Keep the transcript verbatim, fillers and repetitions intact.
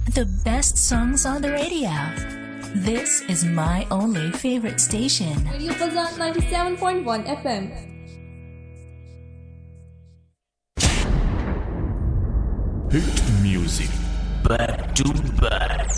The best songs on the radio. This is my only favorite station. Radio Fazan ninety-seven point one F M. Hit music back to back.